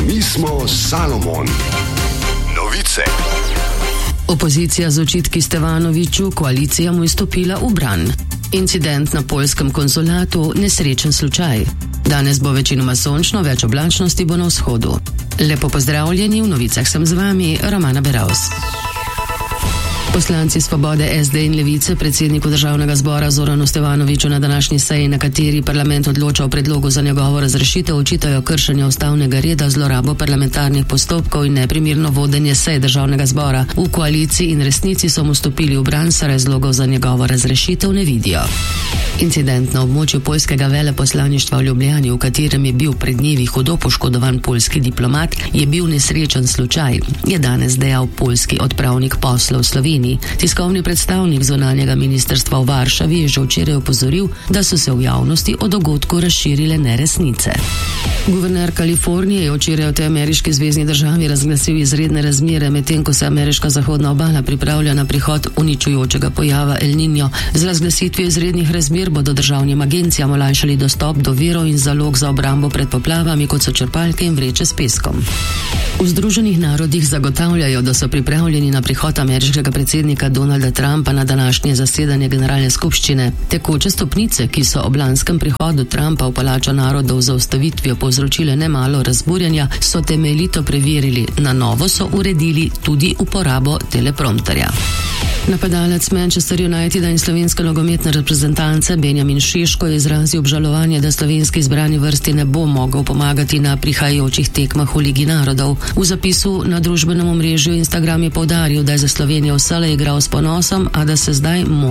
Mi smo Salomon. Novice. Opozicija z očitki Stevanoviću, koalicija mu je stopila v bran. Incident na poljskem konzulatu, nesrečen slučaj. Danes bo večinoma sončno, več oblačnosti bo na vzhodu. Lepo pozdravljeni, v novicah sem z vami, Romana Beravs. Poslanci Svobode, SD in Levice predsedniku Državnega zbora Zoranu Stevanoviću na današnji seji, na kateri parlament odloča o predlogu za njegovo razrešitev, očitajo kršenje ustavnega reda, zlorabo parlamentarnih postopkov in neprimerno vodenje sej Državnega zbora. V koaliciji in resnici so mu stopili v bran, saj razlogov za njegovo razrešitev ne vidijo. Incident na območju poljskega veleposlaništva v Ljubljani, v katerem je bil pred dnevi hudo poškodovan poljski diplomat, je bil nesrečen slučaj, je danes dejal poljski odpravnik poslov v Sloveniji. Tiskovni predstavnik zunanjega ministrstva v Varšavi je že včeraj opozoril, da so se v javnosti o dogodku razširile neresnice. Guverner Kalifornije je včeraj v tej ameriški zvezni državi razglasil izredne razmere, medtem ko se ameriška zahodna obala pripravlja na prihod uničujočega pojava El Niño. Z razglasitvijo izrednih razmer bodo državnim agencijam olajšali dostop do virov in zalog za obrambo pred poplavami, kot so črpalke in vreče s peskom. V Združenih narodih zagotavljajo, da so pripravljeni na prihod ameriškega predsednika Donalda Trumpa na današnje zasedanje generalne skupščine. Tekoče stopnice, ki so ob lanskem prihodu Trumpa v palačo narodov za ustavitvijo povzročile nemalo razburjenja, so temeljito preverili. Na novo so uredili tudi uporabo teleprompterja. Napadalec Manchester Uniteda in slovenske nogometne reprezentance Benjamin Šeško je izrazil obžalovanje, da slovenski izbrani vrsti ne bo mogel pomagati na prihajajočih tekmah v Ligi narodov. V zapisu na družbenem omrežju Instagram je poudaril, da je za Slovenijo vselej igral s ponosom, a da se zdaj